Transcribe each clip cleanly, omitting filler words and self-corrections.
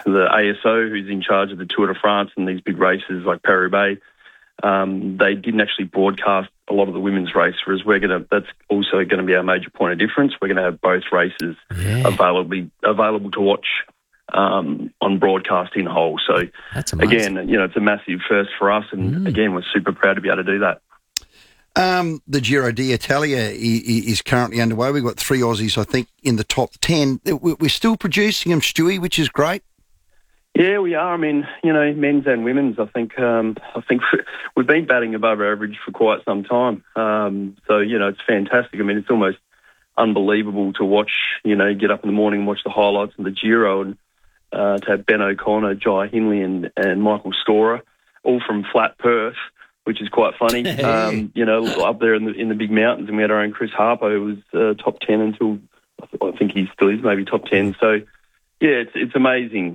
the ASO, who's in charge of the Tour de France and these big races like Paris-Roubaix, they didn't actually broadcast a lot of the women's race, whereas that's also going to be our major point of difference. We're going to have both races available to watch on broadcast in whole. So that's amazing. Again, it's a massive first for us, and again, we're super proud to be able to do that. The Giro d'Italia is currently underway. We've got 3 Aussies, I think, in the top 10. We're still producing them, Stewie, which is great. Yeah, we are. I mean, men's and women's. I think we've been batting above average for quite some time. So it's fantastic. I mean, it's almost unbelievable to watch. Get up in the morning and watch the highlights of the Giro, and to have Ben O'Connor, Jai Hindley, and Michael Storer, all from flat Perth, which is quite funny. Up there in the big mountains, and we had our own Chris Harper, who was top 10 until I think he still is, maybe top 10. So. Yeah, it's amazing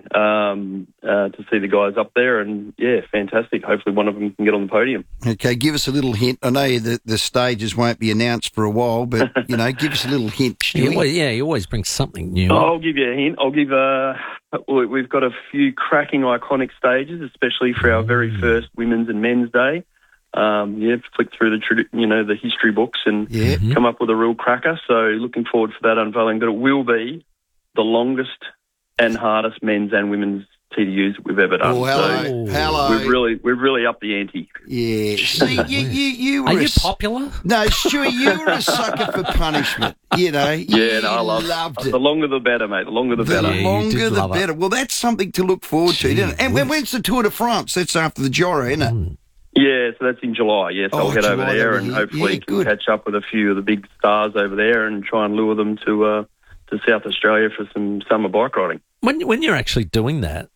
to see the guys up there, and fantastic. Hopefully one of them can get on the podium. Okay, give us a little hint. I know the stages won't be announced for a while, but, give us a little hint, Stewie. He always brings something new. I'll give you a hint. We've got a few cracking iconic stages, especially for our very first Women's and Men's Day. Flick through the history books and come up with a real cracker. So looking forward for that unveiling. But it will be the longest and hardest men's and women's TDUs that we've ever done. Oh, hello. We've really upped the ante. Yeah. See, you were Are you popular? No, Stewie, you were a sucker for punishment. I loved it. The longer the better, mate. The longer the better. The longer the better. Well, that's something to look forward to, isn't it? And when's the Tour de France? That's after the Giro, isn't it? Yeah, so that's in July. Yes, I'll head over there and hopefully can catch up with a few of the big stars over there and try and lure them to South Australia for some summer bike riding. When you're actually doing that,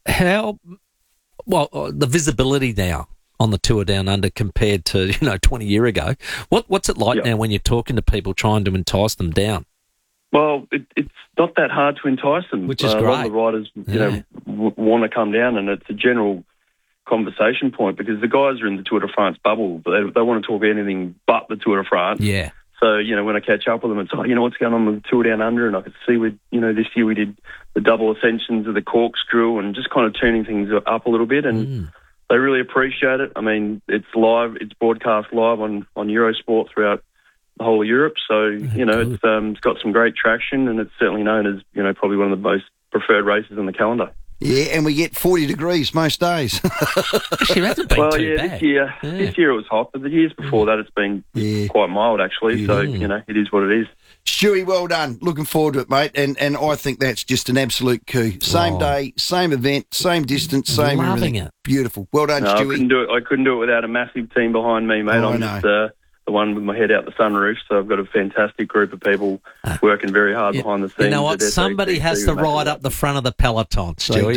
the visibility now on the Tour Down Under compared to 20 years ago, what's it like now when you're talking to people trying to entice them down? Well, it's not that hard to entice them, which is great. A lot of the riders, want to come down, and it's a general conversation point because the guys are in the Tour de France bubble, but they want to talk anything but the Tour de France. Yeah. So, when I catch up with them, it's, what's going on with the Tour Down Under? And I could see this year we did the double ascensions of the corkscrew and just kind of turning things up a little bit. And they really appreciate it. I mean, it's live, it's broadcast live on Eurosport throughout the whole of Europe. So, it's got some great traction, and it's certainly known as, probably one of the most preferred races on the calendar. Yeah, and we get 40 degrees most days. Actually, it hasn't been too bad. This year it was hot, but the years before that it's been quite mild, actually. So, it is what it is. Stewie, well done. Looking forward to it, mate. And I think that's just an absolute coup. Same day, same event, same distance, same Loving everything. It. Beautiful. Well done, Stewie. I couldn't do it without a massive team behind me, mate. I'm just the one with my head out the sunroof, so I've got a fantastic group of people working very hard behind the scenes. You know what? Somebody has to ride up the front of the peloton, Stewie.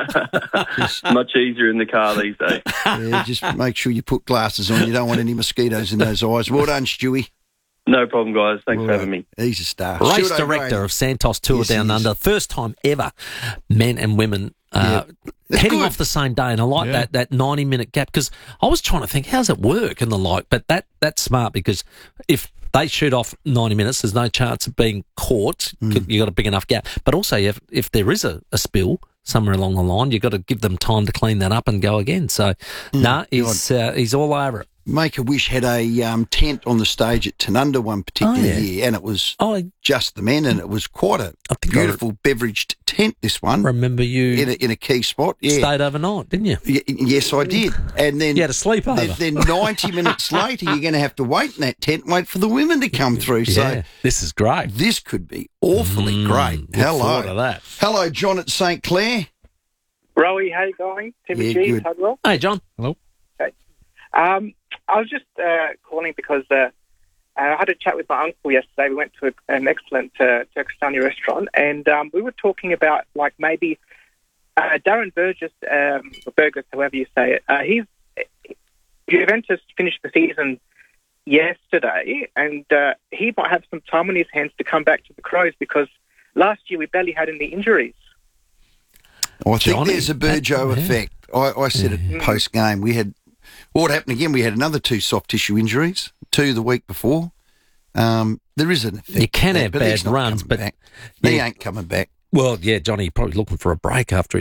Much easier in the car these days. Yeah, just make sure you put glasses on. You don't want any mosquitoes in those eyes. Well done, Stewie. No problem, guys. Thanks for having me. He's a star. Race director of Santos Tour Down Under. First time ever, men and women heading off the same day. And I like that 90-minute gap because I was trying to think, how's it work and the like. But that's smart because if they shoot off 90 minutes, there's no chance of being caught. You've got a big enough gap. But also, if there is a spill somewhere along the line, you've got to give them time to clean that up and go again. So, he's all over it. Make-A-Wish had a tent on the stage at Tanunda one particular year, and it was just the men, and it was quite a beautiful beveraged tent, this one. Remember you... In a key spot, Stayed overnight, didn't you? Yes, I did. And then... You had a sleepover. Then 90 minutes later, you're going to have to wait in that tent and wait for the women to come through. So this is great. This could be awfully great. Look forward to that. Hello, John at St. Clair. Rowie, how you going? Timmy G, Tudwell. Hey, John. Hello. Okay. I was just calling because I had a chat with my uncle yesterday. We went to an excellent Turkistani restaurant, and we were talking about maybe Darren Burgess, or Burgess, however you say it. Juventus finished the season yesterday, and he might have some time on his hands to come back to the Crows because last year we barely had any injuries. Well, I think there's a Burjo effect. I said it post-game. What happened again? We had another 2 soft tissue injuries, 2 the week before. There is an effect. You can have bad runs, but he ain't coming back. Well, Johnny probably looking for a break after his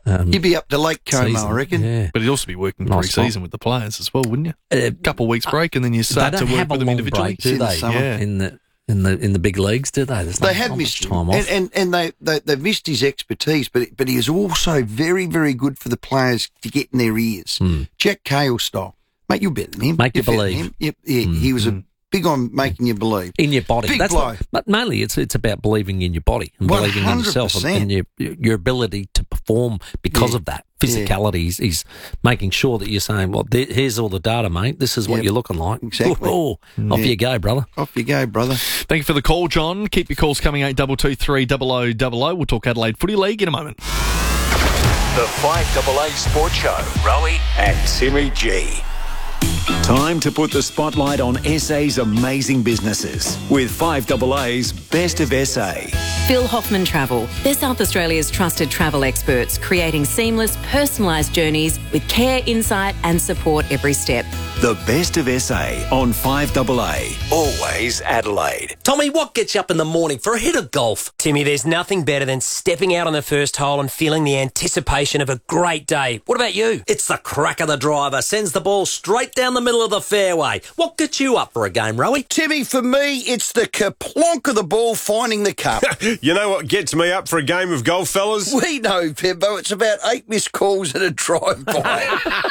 You'd be up to Lake Como, season. I reckon. Yeah. But you'd also be working Nice pre-season with the players as well, wouldn't you? A couple of weeks break, and then you start to work with them individually. Break, do they? Yeah. In the big leagues, do they? They have missed time off, and they've missed his expertise. But he is also very, very good for the players to get in their ears. Jack Cahill style, mate. You're better than him. Make you believe. He was big on making you believe in your body. Big blow. But mainly, it's about believing in your body and believing in yourself and your ability to perform because of that physicality. He's making sure that you're saying, "Well, here's all the data, mate. This is what you're looking like." Exactly. Off you go, brother. Off you go, brother. Thank you for the call, John. Keep your calls coming, 8223 0000. We'll talk Adelaide Footy League in a moment. The 5AA Sports Show. Rowie and Timmy G. Time to put the spotlight on SA's amazing businesses with 5AA's Best of SA. Phil Hoffman Travel. They're South Australia's trusted travel experts, creating seamless, personalised journeys with care, insight and support every step. The Best of SA on 5AA. Always Adelaide. Tommy, what gets you up in the morning for a hit of golf? Timmy, there's nothing better than stepping out on the first hole and feeling the anticipation of a great day. What about you? It's the crack of the driver, sends the ball straight down the middle of the fairway. What gets you up for a game, Rowie? Timmy, for me, it's the kerplonk of the ball finding the cup. You know what gets me up for a game of golf, fellas? We know, Pimbo. It's about 8 missed calls and a drive-by.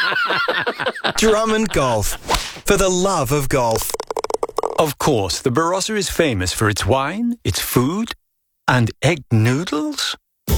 Drummond Golf. For the love of golf. Of course, the Barossa is famous for its wine, its food, and egg noodles.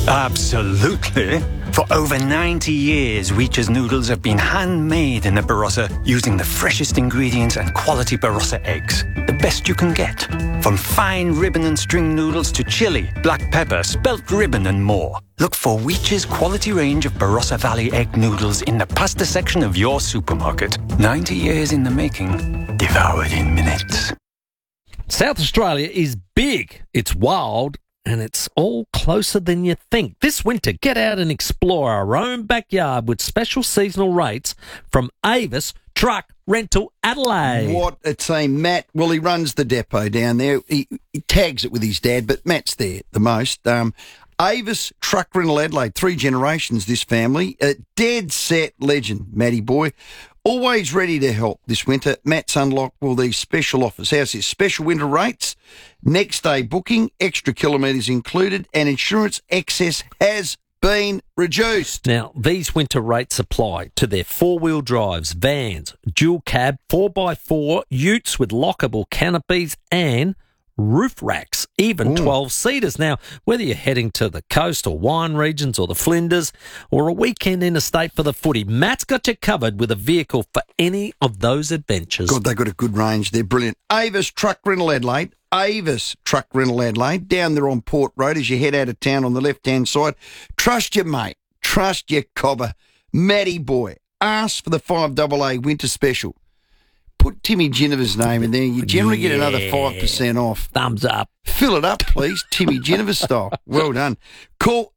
Absolutely. For over 90 years, Weech's noodles have been handmade in the Barossa using the freshest ingredients and quality Barossa eggs. The best you can get. From fine ribbon and string noodles to chili, black pepper, spelt ribbon and more. Look for Weech's quality range of Barossa Valley egg noodles in the pasta section of your supermarket. 90 years in the making, devoured in minutes. South Australia is big, it's wild, and it's all closer than you think. This winter, get out and explore our own backyard with special seasonal rates from Avis Truck Rental Adelaide. What a team. Matt, well, he runs the depot down there. He tags it with his dad, but Matt's there the most. Avis Truck Rental Adelaide, 3 generations, this family. A dead set legend, Matty boy. Always ready to help this winter. Matt's unlocked all these special offers. How's this? Special winter rates, next day booking, extra kilometres included, and insurance excess has been reduced. Now, these winter rates apply to their 4-wheel drives, vans, dual cab, 4x4, utes with lockable canopies, and roof racks, even 12-seaters. Now, whether you're heading to the coast or wine regions or the Flinders or a weekend interstate for the footy, Matt's got you covered with a vehicle for any of those adventures. God, they've got a good range. They're brilliant. Avis Truck Rental Adelaide. Avis Truck Rental Adelaide. Down there on Port Road as you head out of town on the left-hand side. Trust your mate. Trust your cobber. Matty boy. Ask for the 5AA Winter Special. Put Timmy Ginniver's name in there. You generally get another 5% off. Thumbs up. Fill it up, please. Timmy Ginniver style. Well done. Call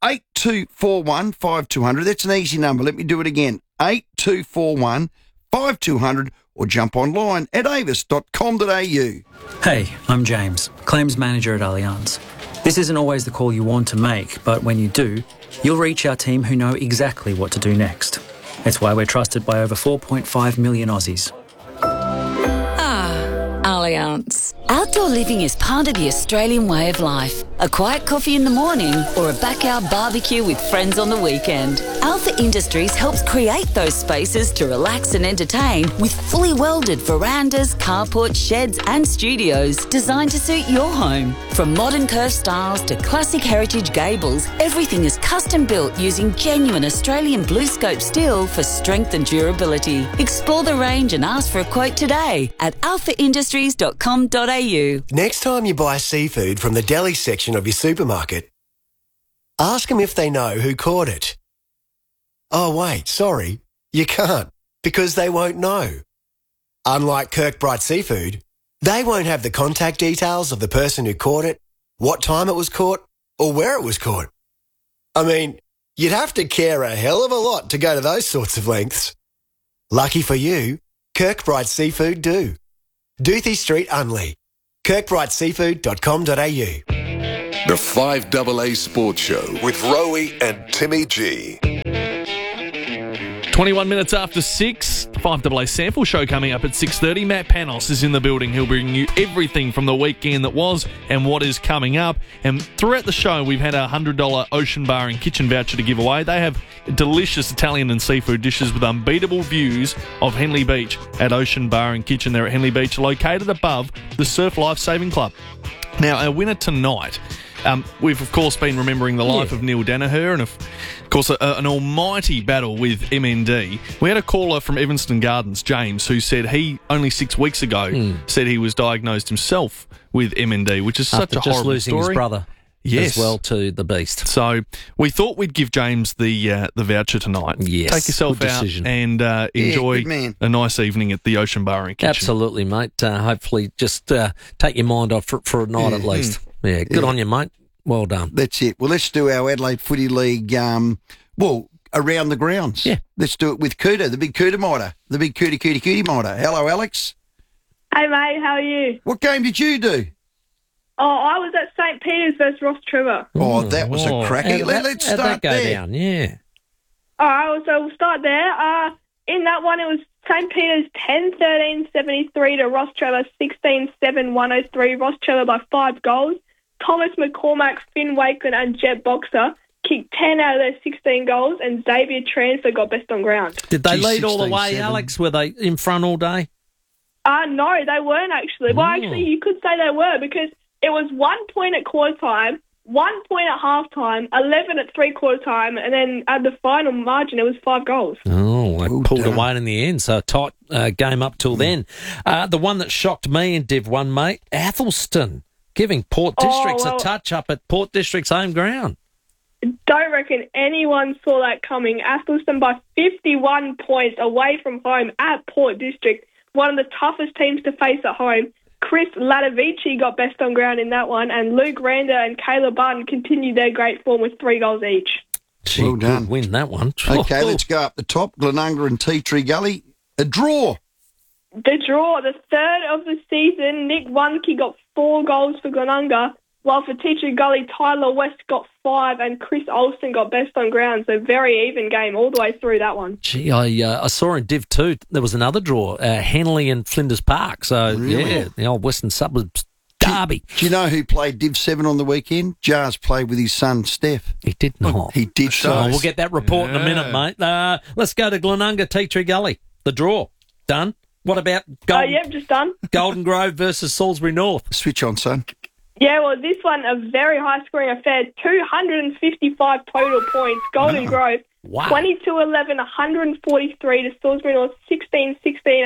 8241 5200. That's an easy number. Let me do it again. 8241 5200 or jump online at avis.com.au. Hey, I'm James, claims manager at Allianz. This isn't always the call you want to make, but when you do, you'll reach our team who know exactly what to do next. It's why we're trusted by over 4.5 million Aussies. Allianz. Outdoor living is part of the Australian way of life. A quiet coffee in the morning or a backyard barbecue with friends on the weekend. Alpha Industries helps create those spaces to relax and entertain with fully welded verandas, carports, sheds and studios designed to suit your home. From modern curved styles to classic heritage gables, everything is custom built using genuine Australian blue scope steel for strength and durability. Explore the range and ask for a quote today at alphaindustries.com.au. Next time you buy seafood from the deli section of your supermarket, ask them if they know who caught it. Oh wait, sorry, you can't, because they won't know. Unlike Kirkbride Seafood, they won't have the contact details of the person who caught it, what time it was caught, or where it was caught. I mean, you'd have to care a hell of a lot to go to those sorts of lengths. Lucky for you, Kirkbride Seafood do. Doothie Street, Unley. KirkbrideSeafood.com.au. The 5AA Sports Show with Rowie and Timmy G. 21 minutes after 6, 5AA Sample Show coming up at 6:30. Matt Panos is in the building. He'll bring you everything from the weekend that was and what is coming up. And throughout the show, we've had a $100 Ocean Bar and Kitchen voucher to give away. They have delicious Italian and seafood dishes with unbeatable views of Henley Beach at Ocean Bar and Kitchen there at Henley Beach, located above the Surf Life Saving Club. Now, our winner tonight... we've, of course, been remembering the life of Neil Danaher and, of course, an almighty battle with MND. We had a caller from Evanston Gardens, James, who said he, only 6 weeks ago, said he was diagnosed himself with MND, which is such a horrible just losing story. His brother as well to the beast. So we thought we'd give James the voucher tonight. Yes, take yourself good out decision. and enjoy a nice evening at the Ocean Bar and Kitchen. Absolutely, mate. Hopefully just take your mind off for a night at least. Yeah, good on you, mate. Well done. That's it. Well, let's do our Adelaide Footy League, around the grounds. Yeah. Let's do it with Cooter, the big Cooter Mitre, the big Cootie Mitre. Hello, Alex. Hey, mate, how are you? What game did you do? Oh, I was at St. Peter's versus Ross Trevor. Oh, that was a cracker. Let's start that go there. down, yeah. All right, so we'll start there. In that one, it was St. Peter's 10-13-73 to Ross Trevor 16-7-103. Ross Trevor by 5 goals. Thomas McCormack, Finn Wakeland and Jet Boxer kicked 10 out of their 16 goals, and Xavier Transfer got best on ground. Did they lead all the way, Alex? Were they in front all day? No, they weren't actually. Well, actually, you could say they were, because it was 1 point at quarter time, 1 point at half time, 11 at three-quarter time, and then at the final margin, it was 5 goals. Oh, they pulled away in the end, so a tight game up till then. The one that shocked me in Div 1, mate, Athelston, giving Port Districts a touch-up at Port District's home ground. Don't reckon anyone saw that coming. Athelston by 51 points away from home at Port District, one of the toughest teams to face at home. Chris Latavici got best on ground in that one, and Luke Rander and Caleb Barton continued their great form with 3 goals each. Well done. Good win that one. Okay, let's go up the top. Glenunga and Tea Tree Gully. A draw. The draw, the third of the season. Nick Wunke got 4 goals for Glenunga, while for Tea Tree Gully, Tyler West got 5 and Chris Olsen got best on ground. So very even game all the way through that one. Gee, I saw in Div 2 there was another draw, Henley and Flinders Park. So, yeah, the old Western Suburbs derby. Do you know who played Div 7 on the weekend? Jars played with his son, Steph. He did not. He did so. We'll get that report in a minute, mate. Let's go to Glenunga, Tea Tree Gully. The draw. Done. What about just done. Golden Grove versus Salisbury North? Switch on, son. Yeah, well, this one, a very high-scoring affair, 255 total points. Golden Grove, 22-11, 143 to Salisbury North, 16-16,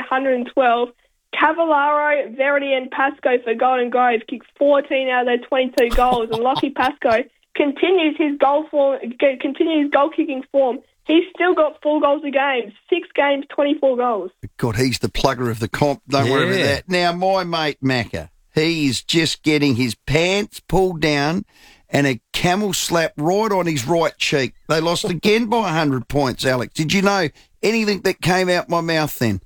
112. Cavallaro, Verity and Pascoe for Golden Grove kicked 14 out of their 22 goals, and Lockie Pascoe continues his goal-kicking form. He's still got 4 goals a game, 6 games, 24 goals. God, he's the plugger of the comp. Don't worry about that. Now, my mate Macca, he is just getting his pants pulled down and a camel slap right on his right cheek. They lost again by 100 points, Alex. Did you know anything that came out my mouth then?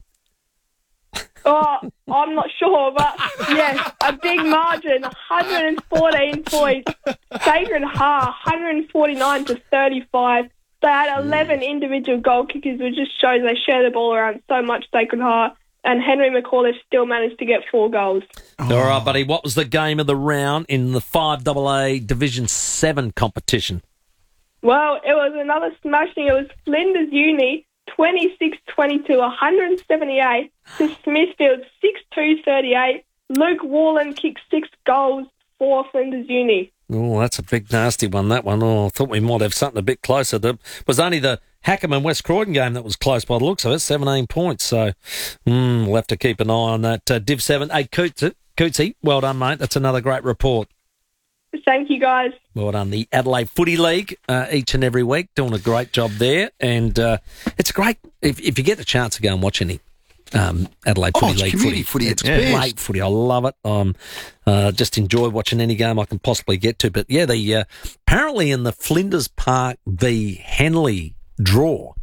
Oh, I'm not sure, but yes, a big margin, 114 points. Sacred Heart, 149 to 35. They had 11 individual goal kickers, which just shows they share the ball around so much, Sacred Heart. And Henry McCauliffe still managed to get 4 goals. All right, buddy. What was the game of the round in the 5AA Division 7 competition? Well, it was another smashing. It was Flinders Uni, 26-22, 178 to Smithfield, 6-2-38. Luke Wallen kicked 6 goals for Flinders Uni. Oh, that's a big, nasty one, that one. Oh, I thought we might have something a bit closer. It was only the Hackerman West Croydon game that was close by the looks of it, 17 points. So we'll have to keep an eye on that. Div 7. Hey, Cootsy, well done, mate. That's another great report. Thank you, guys. Well done. The Adelaide Footy League each and every week, doing a great job there. And it's great if you get the chance to go and watch any Adelaide Footy League footy. It's great footy. I love it. Just enjoy watching any game I can possibly get to. But yeah, apparently in the Flinders Park v Henley draw,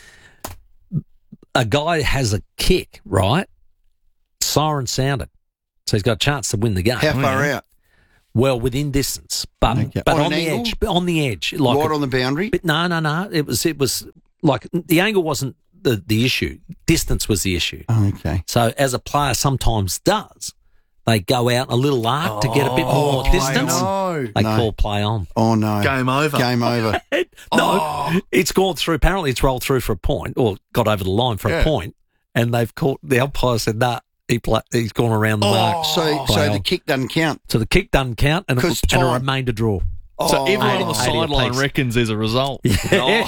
a guy has a kick, right? Siren sounded, so he's got a chance to win the game. How far out? Well, within distance, but on the edge, like right on the boundary. But no. It was like the angle wasn't the issue. Distance was the issue. Oh, okay. So as a player sometimes does, they go out a little arc to get a bit more distance. They call play on. Oh, no. Game over. Game over. It's gone through. Apparently it's rolled through for a point or got over the line for a point, and they've caught, the umpire said, nah, he's gone around the mark. So the kick doesn't count. So the kick doesn't count, and a remainder draw. So everyone on the sideline reckons there's a result. Dragging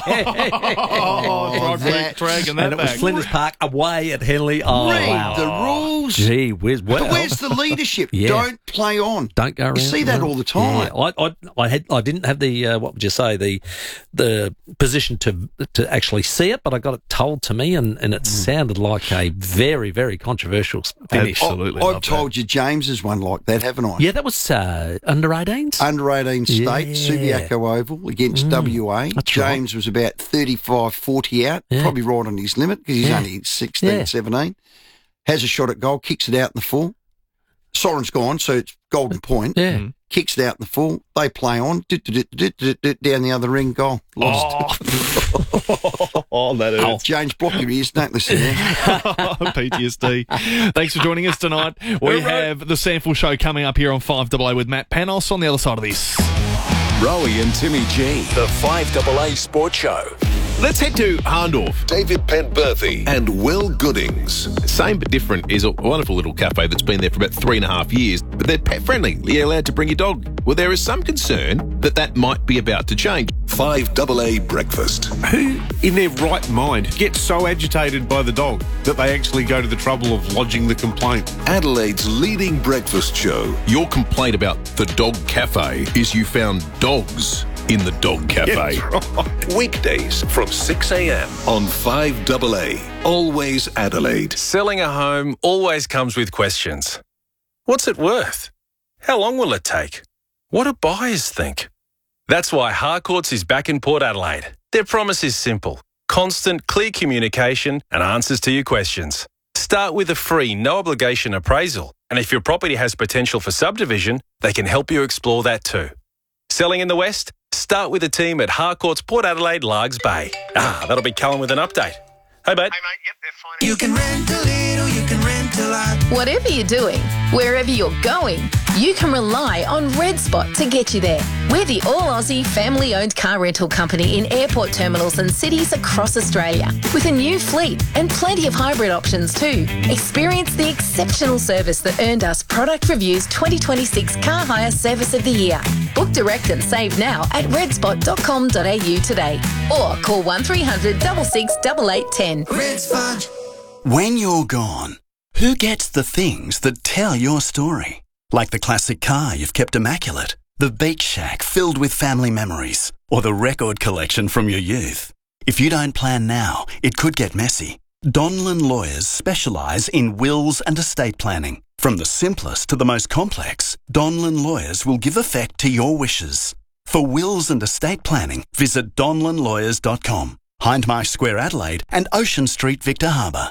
that and it was back. Flinders Park away at Henley. Oh, Read the rules. Gee whiz. Well, but where's the leadership? Don't play on. Don't go around. You see that all the time. Yeah. I didn't have the what would you say, the position to actually see it, but I got it told to me, and it sounded like a very, very controversial finish. Absolutely. I've told you James is one like that, haven't I? Yeah, that was under 18s. Under 18 state, Subiaco Oval against WA. That's James was about 35-40 out, probably right on his limit because he's only 16, 17. Has a shot at goal, kicks it out in the full. Soren's gone, so it's golden point. Yeah. Kicks it out in the full. They play on. Down the other ring, goal. Lost. That hurts. James, block your ears. Don't listen there. PTSD. Thanks for joining us tonight. We have the Sandful Show coming up here on 5AA with Matt Panos on the other side of this. Rowie and Timmy G, the 5AA Sports Show. Let's head to Harndorf. David Penberthy and Will Goodings. Same but different is a wonderful little cafe that's been there for about 3.5 years, but they're pet friendly. You're allowed to bring your dog. Well, there is some concern that might be about to change. 5AA Breakfast. Who in their right mind gets so agitated by the dog that they actually go to the trouble of lodging the complaint? Adelaide's leading breakfast show. Your complaint about the dog cafe is you found dogs in the dog cafe. Yeah, right. Weekdays from 6 a.m. on 5AA. Always Adelaide. Selling a home always comes with questions. What's it worth? How long will it take? What do buyers think? That's why Harcourts is back in Port Adelaide. Their promise is simple. Constant, clear communication and answers to your questions. Start with a free, no-obligation appraisal. And if your property has potential for subdivision, they can help you explore that too. Selling in the West? Start with the team at Harcourts Port Adelaide, Largs Bay. That'll be Callum with an update. Hey, mate. Yep, they're fine. You can rent a little, you can rent a lot. Whatever you're doing, wherever you're going, you can rely on Red Spot to get you there. We're the all-Aussie family-owned car rental company in airport terminals and cities across Australia, with a new fleet and plenty of hybrid options too. Experience the exceptional service that earned us Product Review's 2026 Car Hire Service of the Year. Book direct and save now at redspot.com.au today, or call 1300 66 8810. Red Spot. When you're gone, who gets the things that tell your story? Like the classic car you've kept immaculate, the beach shack filled with family memories, or the record collection from your youth. If you don't plan now, it could get messy. Donlan Lawyers specialise in wills and estate planning. From the simplest to the most complex, Donlan Lawyers will give effect to your wishes. For wills and estate planning, visit donlanlawyers.com. Hindmarsh Square, Adelaide, and Ocean Street, Victor Harbour.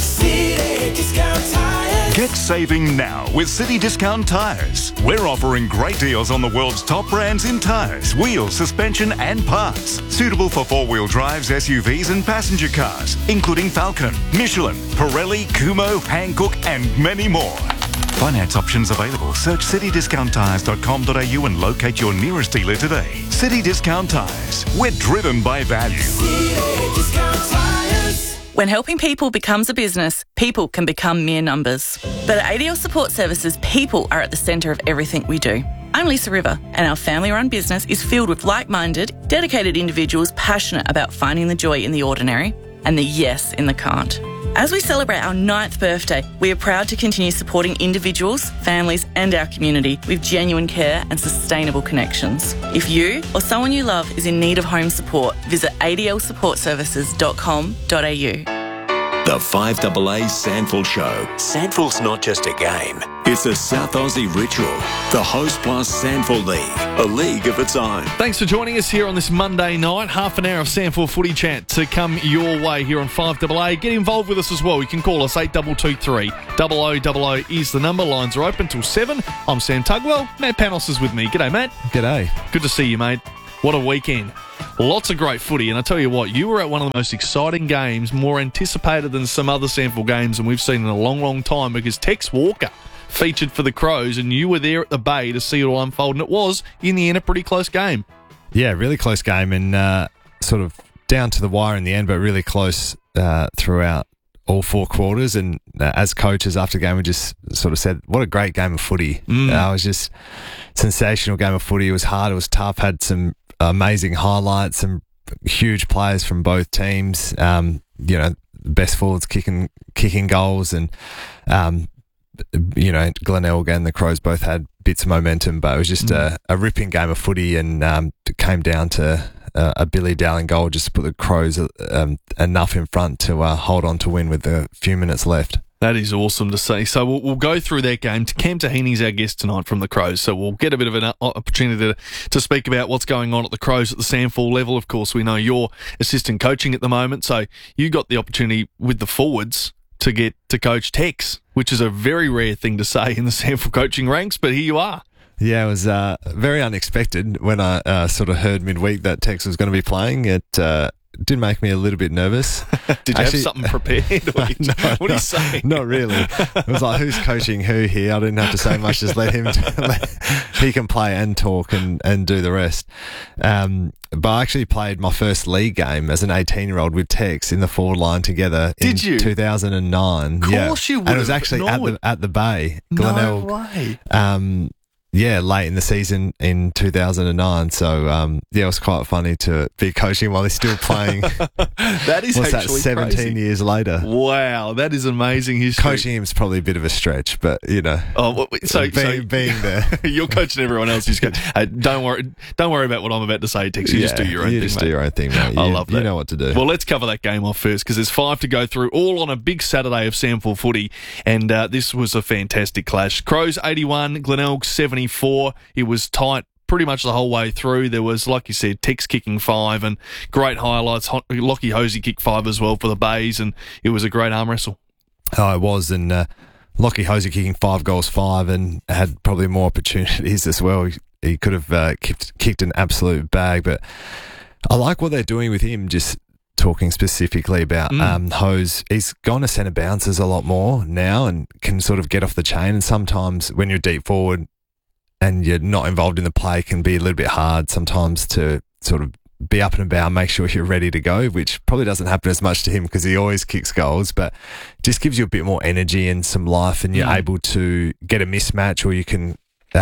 City Discount Tires. Get saving now with City Discount Tires. We're offering great deals on the world's top brands in tires, wheels, suspension and parts. Suitable for four-wheel drives, SUVs and passenger cars, including Falcon, Michelin, Pirelli, Kumho, Hankook and many more. Finance options available. Search citydiscounttires.com.au and locate your nearest dealer today. City Discount Tires. We're driven by value. City Discount Tires. When helping people becomes a business, people can become mere numbers. But at ADL Support Services, people are at the centre of everything we do. I'm Lisa River, and our family-run business is filled with like-minded, dedicated individuals passionate about finding the joy in the ordinary and the yes in the can't. As we celebrate our 9th birthday, we are proud to continue supporting individuals, families and our community with genuine care and sustainable connections. If you or someone you love is in need of home support, visit adlsupportservices.com.au. The 5AA Sandful Show. Sandful's not just a game. It's a South Aussie ritual. The Host Plus Sandful League, a league of its own. Thanks for joining us here on this Monday night. Half an hour of Sandful footy chat to come your way here on 5AA. Get involved with us as well. You can call us 8223 0000 is the number. Lines are open till 7. I'm Sam Tugwell. Matt Panos is with me. G'day, Matt. G'day. Good to see you, mate. What a weekend. Lots of great footy, and I tell you what, you were at one of the most exciting games, more anticipated than some other SANFL games, and we've seen in a long, long time, because Tex Walker featured for the Crows, and you were there at the Bay to see it all unfold, and it was, in the end, a pretty close game. Yeah, really close game, and sort of down to the wire in the end, but really close throughout all 4 quarters. And as coaches after the game, we just sort of said, what a great game of footy. It was just sensational game of footy. It was hard, it was tough, had some amazing highlights, some huge players from both teams, best forwards kicking goals, and Glenelg and the Crows both had bits of momentum, but it was just a ripping game of footy, and it came down to a Billy Dowling goal just to put the Crows enough in front to hold on to win with a few minutes left. That is awesome to see. So we'll go through that game. Cam Tahini's our guest tonight from the Crows, so we'll get a bit of an opportunity to speak about what's going on at the Crows at the SANFL level. Of course, we know you're assistant coaching at the moment, so you got the opportunity with the forwards to get to coach Tex, which is a very rare thing to say in the SANFL coaching ranks, but here you are. Yeah, it was very unexpected when I sort of heard midweek that Tex was going to be playing. It did make me a little bit nervous. Did you have something prepared? What are you saying? Not really. It was like, who's coaching who here? I didn't have to say much, just let him he can play and talk and do the rest. But I actually played my first league game as an 18-year-old with Tex in the forward line together in 2009. Of course you would. And it was actually at the Bay. Glenelg. No way. Late in the season in 2009. So, it was quite funny to be coaching while he's still playing. That is What's actually that, 17 crazy. Years later. Wow, that is amazing history. Coaching him is probably a bit of a stretch, but, being there. You're coaching everyone else. He's going, hey, don't worry about what I'm about to say, Tex. You just do your own thing, You just do your own thing, mate. I love that. You know what to do. Well, let's cover that game off first, because there's 5 to go through, all on a big Saturday of SANFL footy, and this was a fantastic clash. Crows 81, Glenelg 74. It was tight pretty much the whole way through. There was, like you said, Tex kicking 5 and great highlights. Lockie Hosey kicked 5 as well for the Bays, and it was a great arm wrestle. Oh, it was, and Lockie Hosey kicking 5 goals, 5, and had probably more opportunities as well. He could have kicked an absolute bag, but I like what they're doing with him, just talking specifically about Hose. He's gone to centre bounces a lot more now and can sort of get off the chain, and sometimes when you're deep forward and you're not involved in the play, it can be a little bit hard sometimes to sort of be up and about, make sure you're ready to go, which probably doesn't happen as much to him because he always kicks goals, but just gives you a bit more energy and some life, and you're able to get a mismatch, or you can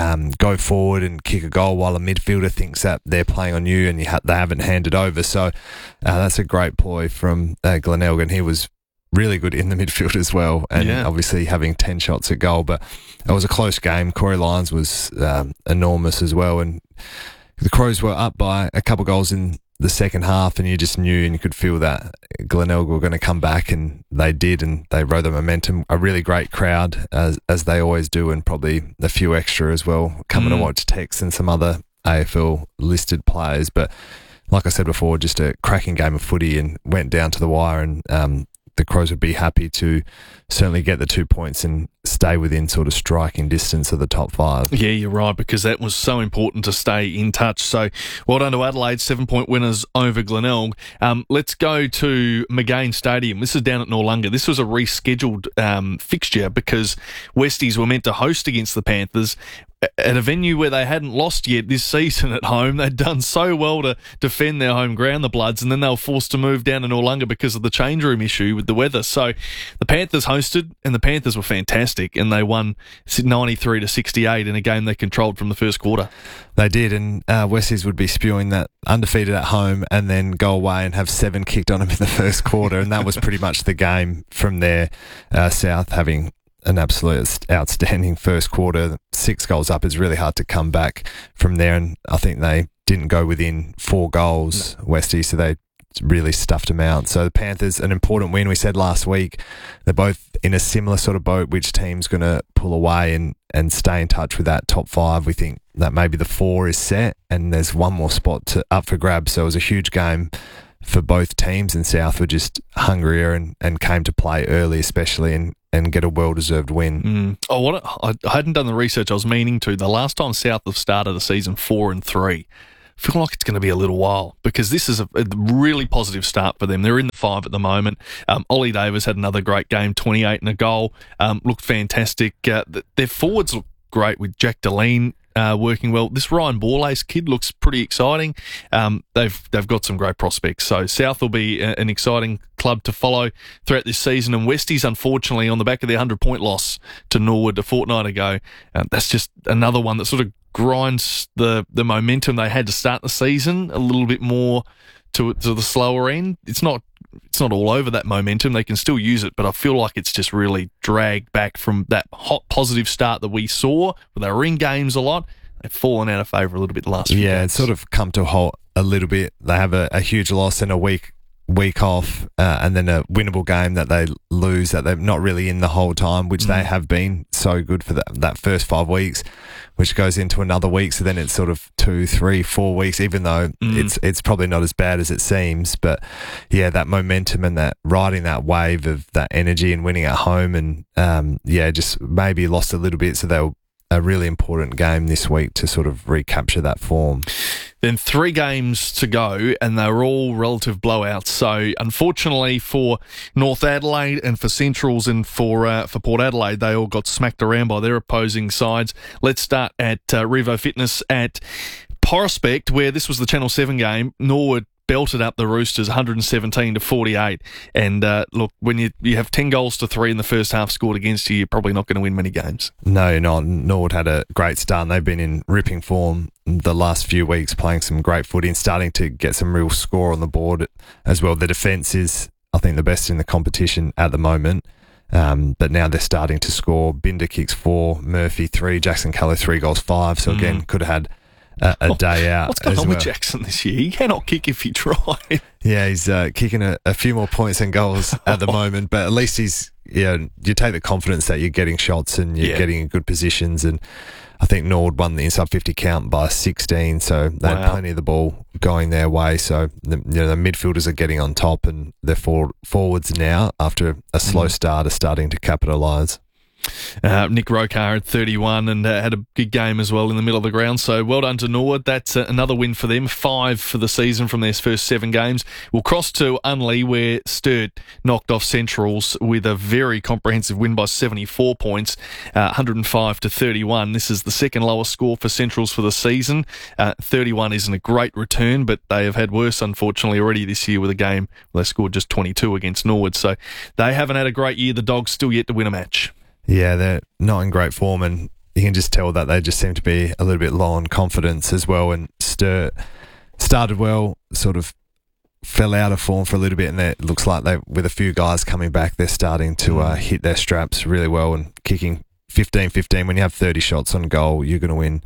go forward and kick a goal while a midfielder thinks that they're playing on you and they haven't handed over. So that's a great ploy from Glenelg, and he was really good in the midfield as well, and obviously having 10 shots at goal. But it was a close game. Corey Lyons was enormous as well, and the Crows were up by a couple goals in the second half, and you just knew and you could feel that Glenelg were going to come back, and they did, and they rode the momentum. A really great crowd, as they always do, and probably a few extra as well coming to watch Tex and some other AFL listed players. But like I said before, just a cracking game of footy, and went down to the wire, and the Crows would be happy to certainly get the 2 points and stay within sort of striking distance of the top 5. Yeah, you're right, because that was so important to stay in touch. So well done to Adelaide, 7-point winners over Glenelg. Let's go to McGain Stadium. This is down at Noarlunga. This was a rescheduled fixture because Westies were meant to host against the Panthers at a venue where they hadn't lost yet this season at home. They'd done so well to defend their home ground, the Bloods, and then they were forced to move down to Noarlunga because of the change room issue with the weather. So the Panthers hosted, and the Panthers were fantastic, and they won 93-68 in a game they controlled from the first quarter. They did, and Westies would be spewing that undefeated at home and then go away and have 7 kicked on them in the first quarter, and that was pretty much the game from there. South having an absolute outstanding first quarter. 6 goals up is really hard to come back from there, and I think they didn't go within 4 goals, Westies, so they really stuffed them out. So the Panthers, an important win. We said last week they're both in a similar sort of boat. Which team's going to pull away and stay in touch with that top 5? We think that maybe the 4 is set, and there's one more spot up for grabs. So it was a huge game for both teams, and South were just hungrier and came to play early, especially, and get a well-deserved win. I hadn't done the research I was meaning to. The last time South have started the season 4-3. I feel like it's going to be a little while because this is a really positive start for them. They're in the 5 at the moment. Ollie Davis had another great game, 28 and a goal. Looked fantastic. Their forwards look great with Jack Deline working well. This Ryan Borlase kid looks pretty exciting. They've got some great prospects. So South will be an exciting club to follow throughout this season. And Westies, unfortunately, on the back of their 100-point loss to Norwood a fortnight ago, that's just another one that sort of grinds the momentum they had to start the season a little bit more to the slower end. It's not all over that momentum. They can still use it, but I feel like it's just really dragged back from that hot, positive start that we saw, where they were in games a lot. They've fallen out of favour a little bit the last few games. It's sort of come to a halt a little bit. They have a huge loss and a week off, and then a winnable game that they lose that they're not really in the whole time, which they have been so good for that first 5 weeks, which goes into another week. So then it's sort of 2, 3, 4 weeks, even though it's probably not as bad as it seems. But yeah, that momentum and that riding that wave of that energy and winning at home, and just maybe lost a little bit. So they'll a really important game this week to sort of recapture that form. Then 3 games to go, and they're all relative blowouts. So, unfortunately for North Adelaide and for Centrals and for Port Adelaide, they all got smacked around by their opposing sides. Let's start at Revo Fitness at Prospect, where this was the Channel 7 game. Norwood belted up the Roosters 117-48. And look, when you have 10 goals to 3 in the first half scored against you, you're probably not going to win many games. No, you're not. Norwood had a great start, and they've been in ripping form the last few weeks, playing some great footy and starting to get some real score on the board as well. The defence is, I think, the best in the competition at the moment. But now they're starting to score. Binder kicks 4, Murphy 3, Jackson Callow 3 goals 5. So again, could have had a day out. What's going on with Jackson this year? He cannot kick if he tried. Yeah, he's kicking a few more points and goals at the moment, but at least you take the confidence that you're getting shots and you're getting in good positions. And I think Norwood won the inside 50 count by 16, so they had plenty of the ball going their way. So the midfielders are getting on top, and their forwards now, after a slow start, are starting to capitalise. Nick Rokar had 31 and had a big game as well in the middle of the ground. So well done to Norwood. That's another win for them. 5 for the season from their first 7 games. We'll cross to Unley, where Sturt knocked off Centrals with a very comprehensive win by 74 points, 105-31. This is the second lowest score for Centrals for the season. 31 isn't a great return, but they have had worse, unfortunately, already this year with a game where they scored just 22 against Norwood. So they haven't had a great year. The Dogs still yet to win a match. Yeah, they're not in great form, and you can just tell that they just seem to be a little bit low on confidence as well. And Sturt started well, sort of fell out of form for a little bit, and it looks like with a few guys coming back, they're starting to hit their straps really well and kicking 15-15. When you have 30 shots on goal, you're going to win,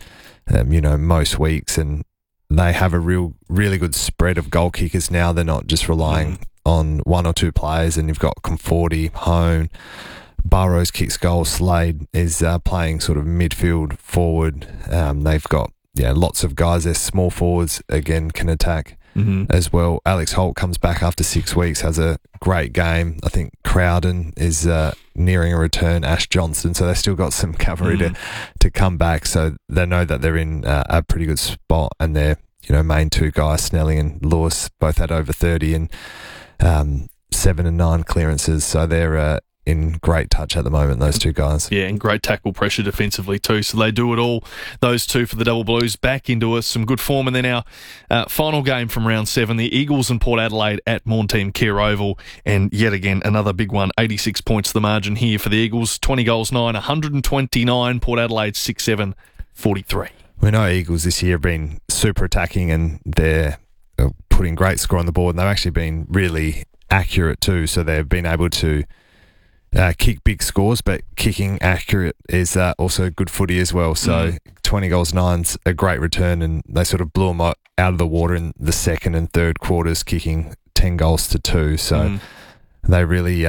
most weeks. And they have a really good spread of goal kickers now. They're not just relying on 1 or 2 players, and you've got Conforti, Hone, Burrows kicks goals. Slade is playing sort of midfield forward. They've got lots of guys. Their small forwards again can attack as well. Alex Holt comes back after 6 weeks, has a great game. I think Crowden is nearing a return. Ash Johnson, so they've still got some cavalry to come back. So they know that they're in a pretty good spot, and their main 2 guys, Snelling and Lewis, both had over 30 and 7 and 9 clearances. So they're in great touch at the moment, those 2 guys. Yeah, and great tackle pressure defensively too. So they do it all, those 2 for the Double Blues, back into some good form. And then our final game from round 7, the Eagles and Port Adelaide at Maughan Care Oval. And yet again, another big one, 86 points the margin here for the Eagles. 20 goals, 9, 129. Port Adelaide, 6-7, 43. We know Eagles this year have been super attacking, and they're putting great score on the board. And they've actually been really accurate too. So they've been able to kick big scores, but kicking accurate is also good footy as well. So 20 goals, 9's a great return, and they sort of blew them out of the water in the second and third quarters, kicking 10 goals to 2. So they really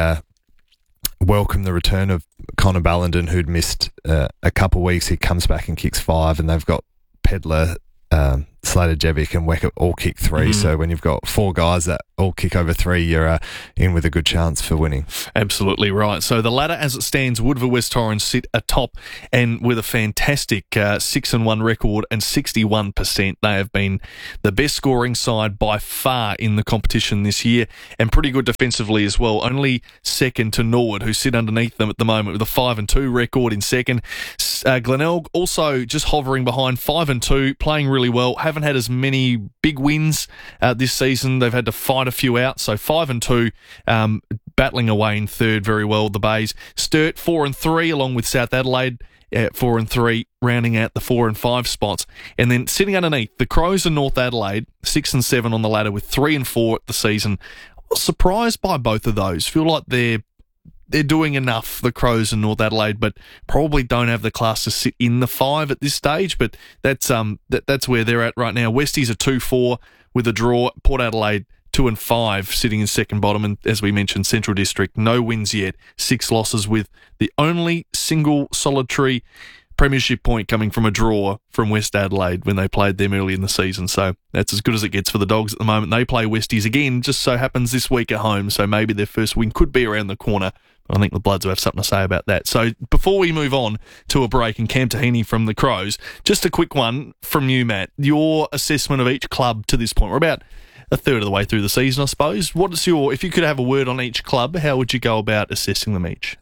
welcome the return of Connor Ballenden, who'd missed a couple of weeks. He comes back and kicks 5, and they've got Pedler Slater-Jevic and Weckett all kick 3. So when you've got 4 guys that all kick over 3, you're in with a good chance for winning. Absolutely right. So the ladder as it stands, Woodville West Torrens sit atop and with a fantastic 6-1 record and 61%. They have been the best scoring side by far in the competition this year and pretty good defensively as well. Only second to Norwood, who sit underneath them at the moment with a 5-2 record in second. Glenelg also just hovering behind 5-2, playing really well. Haven't had as many big wins this season. They've had to fight a few out. So 5-2, battling away in third very well. The Bays. Sturt 4-3, along with South Adelaide at 4-3, rounding out the 4 and 5 spots. And then sitting underneath, the Crows and North Adelaide, 6 and 7 on the ladder with 3 and 4 at the season. I was surprised by both of those. Feel like they're doing enough, the Crows and North Adelaide, but probably don't have the class to sit in the 5 at this stage. But that's where they're at right now. Westies are 2-4 with a draw. Port Adelaide 2 and 5, sitting in second bottom. And as we mentioned, Central District, no wins yet, 6 losses, with the only single solitary premiership point coming from a draw from West Adelaide when they played them early in the season. So that's as good as it gets for the Dogs at the moment. They play Westies again, just so happens this week at home. So maybe their first win could be around the corner. I think the Bloods will have something to say about that. So before we move on to a break and Cam Tahini from the Crows, just a quick one from you, Matt. Your assessment of each club to this point. We're about a third of the way through the season, I suppose. If you could have a word on each club, how would you go about assessing them each?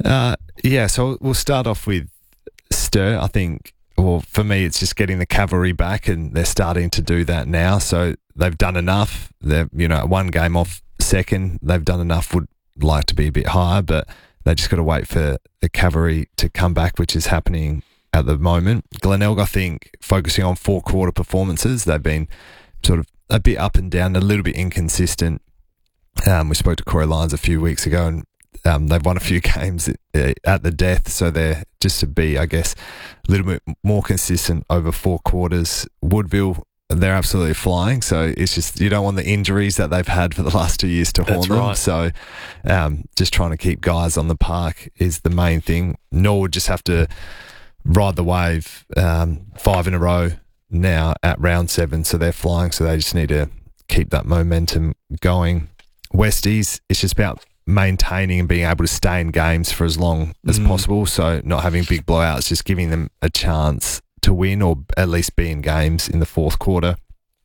So we'll start off with Sturt. I think, well, for me, it's just getting the cavalry back, and they're starting to do that now. So they've done enough. They're, one game off second. They've done enough. Would like to be a bit higher, but they just got to wait for the cavalry to come back, which is happening at the moment. Glenelg, I think, focusing on 4-quarter performances. They've been sort of a bit up and down, a little bit inconsistent. We spoke to Corey Lyons a few weeks ago, and they've won a few games at the death, so they're just to be, I guess, a little bit more consistent over 4 quarters. Woodville, they're absolutely flying, so it's just you don't want the injuries that they've had for the last 2 years to haunt them. Right. So just trying to keep guys on the park is the main thing. Norwood just have to ride the wave, 5 in a row now at round 7, so they're flying, so they just need to keep that momentum going. Westies, it's just about maintaining and being able to stay in games for as long as possible, so not having big blowouts, just giving them a chance to win or at least be in games in the 4th quarter.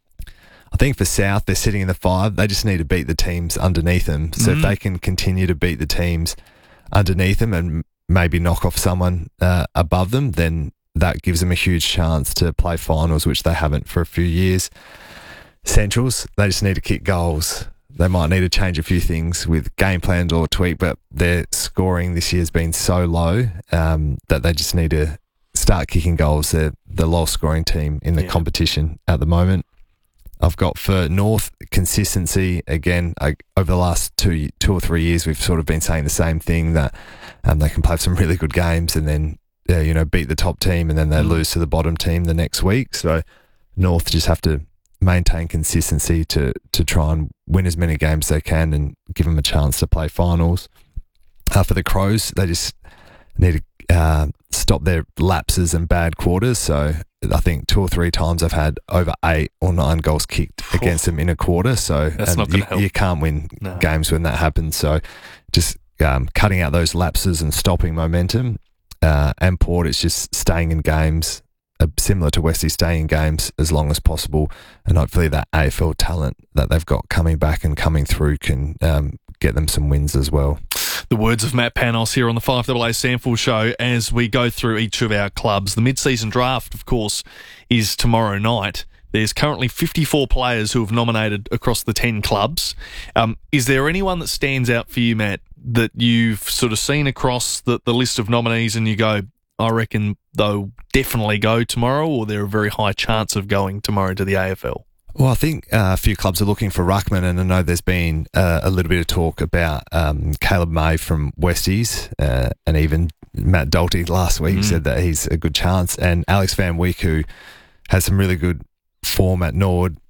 I think for South, they're sitting in the 5. They just need to beat the teams underneath them. So if they can continue to beat the teams underneath them and maybe knock off someone above them, then that gives them a huge chance to play finals, which they haven't for a few years. Centrals, they just need to kick goals. They might need to change a few things with game plans or tweak, but their scoring this year has been so low that they just need to start kicking goals. They're the lowest scoring team in the competition at the moment. I've got for North, consistency. Again, over the last 2 or 3 years, we've sort of been saying the same thing, that they can play some really good games and then beat the top team, and then they lose to the bottom team the next week. So North just have to maintain consistency to try and win as many games as they can and give them a chance to play finals. For the Crows, they just need to stop their lapses and bad quarters. So I think 2 or 3 times I've had over 8 or 9 goals kicked against them in a quarter. So you can't win games when that happens. So just cutting out those lapses and stopping momentum. And Port, it's just staying in games, similar to Westie, staying in games as long as possible, and hopefully that AFL talent that they've got coming back and coming through can get them some wins as well. The words of Matt Panos here on the 5AA SANFL Show as we go through each of our clubs. The mid-season draft, of course, is tomorrow night. There's currently 54 players who have nominated across the 10 clubs. Is there anyone that stands out for you, Matt, that you've sort of seen across the list of nominees and you go, I reckon they'll definitely go tomorrow, or they're a very high chance of going tomorrow to the AFL? Well, I think a few clubs are looking for ruckman, and I know there's been a little bit of talk about Caleb May from Westies, and even Matt Dalty last week said that he's a good chance, and Alex Van Wyk, who has some really good form at Nord,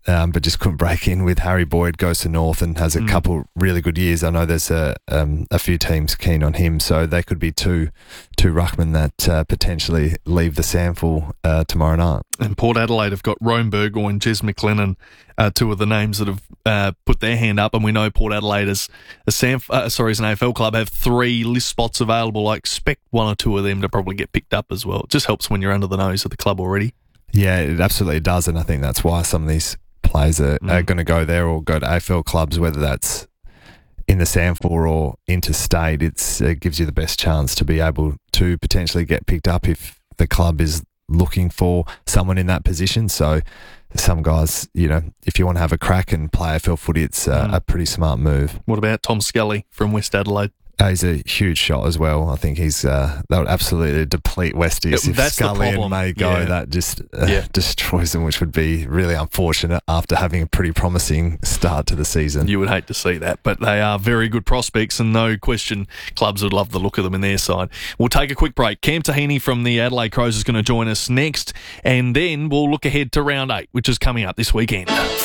but just couldn't break in with Harry Boyd, goes to North and has a couple really good years. I know there's a few teams keen on him, so they could be two ruckmen that potentially leave the SANFL tomorrow night. And Port Adelaide have got Rome Burgoyne and Jez McLennan, two of the names that have put their hand up, and we know Port Adelaide as an AFL club have 3 list spots available. I expect 1 or 2 of them to probably get picked up as well. It just helps when you're under the nose of the club already. Yeah, it absolutely does, and I think that's why some of these players are going to go there or go to AFL clubs, whether that's in the SANFL or interstate. It gives you the best chance to be able to potentially get picked up if the club is looking for someone in that position. So some guys, if you want to have a crack and play AFL footy, it's a pretty smart move. What about Tom Scully from West Adelaide? He's a huge shot as well. I think that would absolutely deplete Westies if Scully and May go. That just destroys them, which would be really unfortunate after having a pretty promising start to the season. You would hate to see that, but they are very good prospects, and no question clubs would love the look of them in their side. We'll take a quick break. Cam Tahini from the Adelaide Crows is going to join us next, and then we'll look ahead to round 8, which is coming up this weekend.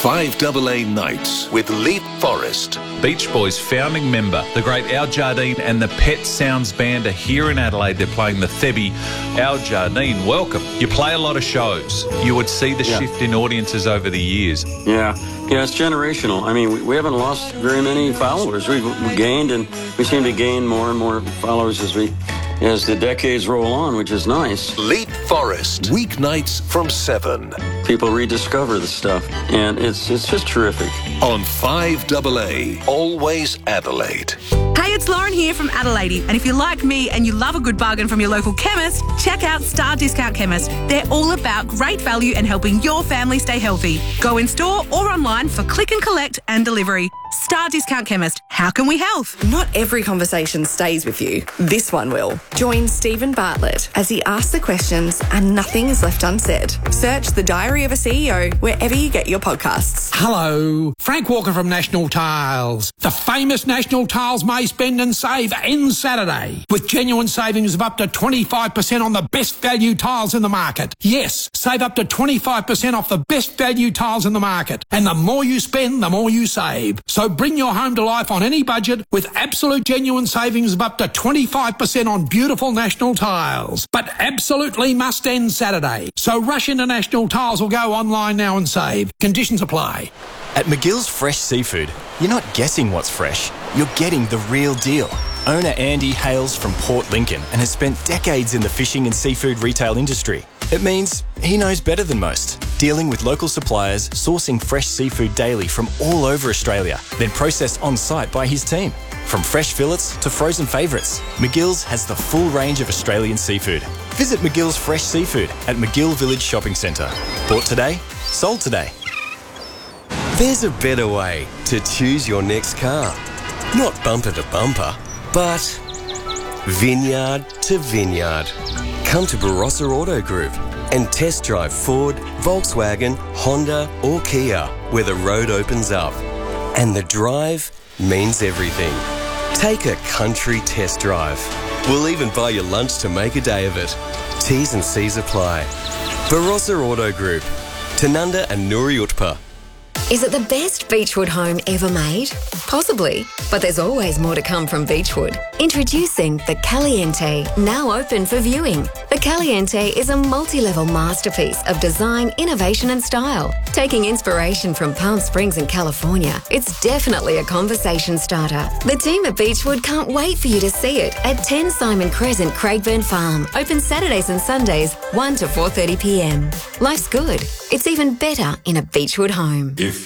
5AA Nights with Leap Forest. Beach Boys founding member, the great Al Jardine and the Pet Sounds Band are here in Adelaide. They're playing the Thebby. Al Jardine, welcome. You play a lot of shows. You would see the shift in audiences over the years. Yeah, it's generational. I mean, we haven't lost very many followers. We've gained, and we seem to gain more and more followers as the decades roll on, which is nice. Leap Forest, weeknights from 7. People rediscover the stuff, and it's just terrific. On 5AA, always Adelaide. Hey, it's Lauren here from Adelaide, and if you're like me and you love a good bargain from your local chemist, check out Star Discount Chemist. They're all about great value and helping your family stay healthy. Go in store or online for click and collect and delivery. Star Discount Chemist. How can we help? Not every conversation stays with you. This one will. Join Stephen Bartlett as he asks the questions and nothing is left unsaid. Search The Diary of a CEO wherever you get your podcasts. Hello, Frank Walker from National Tiles. The famous National Tiles May Spend and Save ends Saturday with genuine savings of up to 25% on the best value tiles in the market. Yes, save up to 25% off the best value tiles in the market. And the more you spend, the more you save. So bring your home to life on any budget with absolute genuine savings of up to 25% on beautiful National Tiles. But absolutely must end Saturday. So rush into National Tiles or go online now and save. Conditions apply. At McGill's Fresh Seafood, you're not guessing what's fresh. You're getting the real deal. Owner Andy hails from Port Lincoln and has spent decades in the fishing and seafood retail industry. It means he knows better than most, dealing with local suppliers, sourcing fresh seafood daily from all over Australia, then processed on-site by his team. From fresh fillets to frozen favourites, McGill's has the full range of Australian seafood. Visit McGill's Fresh Seafood at McGill Village Shopping Centre. Bought today, sold today. There's a better way to choose your next car. Not bumper to bumper, but vineyard to vineyard. Come to Barossa Auto Group and test drive Ford, Volkswagen, Honda or Kia, where the road opens up. And the drive means everything. Take a country test drive. We'll even buy you lunch to make a day of it. T's and C's apply. Barossa Auto Group, Tanunda and Nuri Utpa. Is it the best Beechwood home ever made? Possibly, but there's always more to come from Beechwood. Introducing the Caliente, now open for viewing. The Caliente is a multi-level masterpiece of design, innovation and style. Taking inspiration from Palm Springs in California, it's definitely a conversation starter. The team at Beechwood can't wait for you to see it at 10 Simon Crescent, Craigburn Farm. Open Saturdays and Sundays, 1 to 4:30 p.m. Life's good. It's even better in a Beechwood home. If